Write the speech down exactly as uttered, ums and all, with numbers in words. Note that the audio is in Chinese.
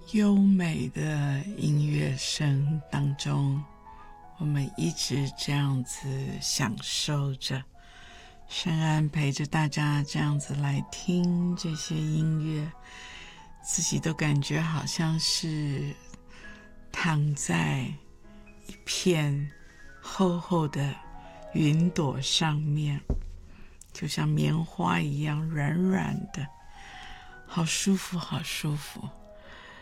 优美的音乐声当中，我们一直这样子享受着，珊安陪着大家这样子来听这些音乐，自己都感觉好像是躺在一片厚厚的云朵上面，就像棉花一样软软的，好舒服好舒服。